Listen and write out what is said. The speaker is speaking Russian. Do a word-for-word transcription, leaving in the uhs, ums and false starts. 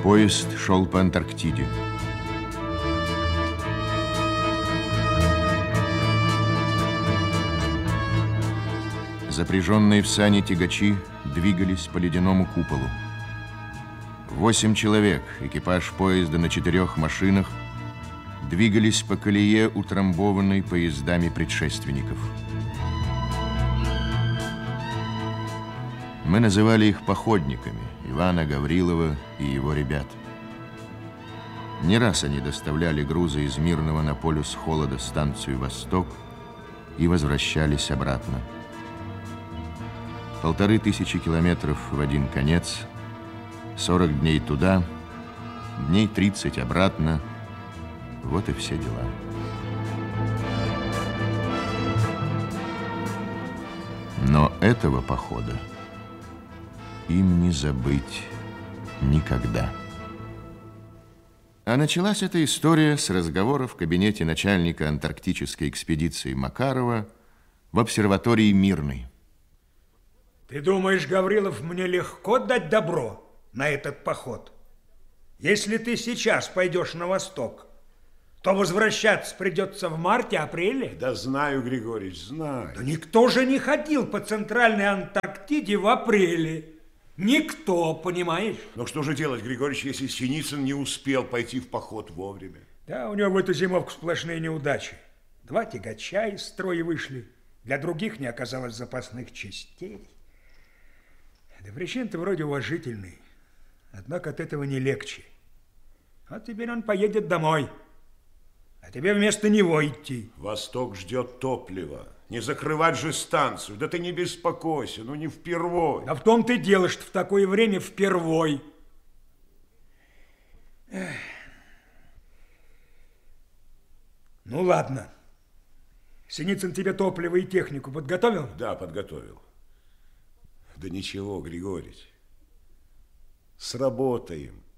Поезд шел по Антарктиде. Запряженные в сани тягачи двигались по ледяному куполу. Восемь человек, экипаж поезда на четырех машинах, двигались по колее, утрамбованной поездами предшественников. Мы называли их походниками, Ивана Гаврилова и его ребят. Не раз они доставляли грузы из Мирного на полюс холода станцию «Восток» и возвращались обратно. Полторы тысячи километров в один конец, сорок дней туда, дней тридцать обратно. Вот и все дела. Но этого похода им не забыть никогда. А началась эта история с разговора в кабинете начальника антарктической экспедиции Макарова в обсерватории Мирной. Ты думаешь, Гаврилов, мне легко дать добро на этот поход? Если ты сейчас пойдешь на восток, то возвращаться придется в марте-апреле. Да знаю, Григорьевич, знаю. Да никто же не ходил по Центральной Антарктиде в апреле. Никто, понимаешь? Но что же делать, Григорьевич, если Синицын не успел пойти в поход вовремя? Да, у него в эту зимовку сплошные неудачи. Два тягача из строя вышли. Для других не оказалось запасных частей. Да причин-то вроде уважительный. Однако от этого не легче. А теперь он поедет домой. А тебе вместо него идти. Восток ждет топлива. Не закрывать же станцию. Да ты не беспокойся, ну не впервой. А в том ты дело, что в такое время впервой. Эх. Ну ладно. Синицын тебе топливо и технику подготовил? Да, подготовил. Да ничего, Григорьевич. Сработаем.